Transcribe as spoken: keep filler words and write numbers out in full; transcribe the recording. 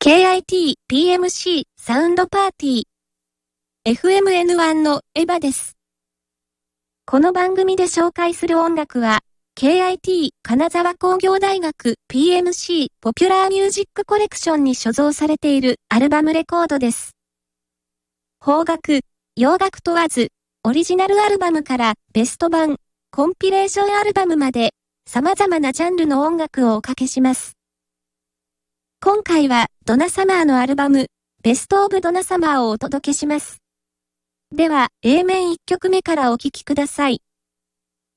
ケーアイティーピーエムシー サウンドパーティー エフエムエヌワン のエヴァです。この番組で紹介する音楽は ケーアイティー 金沢工業大学 ピーエムシー ポピュラーミュージックコレクションに所蔵されているアルバムレコードです。邦楽、洋楽問わず、オリジナルアルバムからベスト版、コンピレーションアルバムまで様々なジャンルの音楽をおかけします。今回はドナサマーのアルバム、ベストオブドナサマーをお届けします。では、エー 面いっきょくめからお聴きください。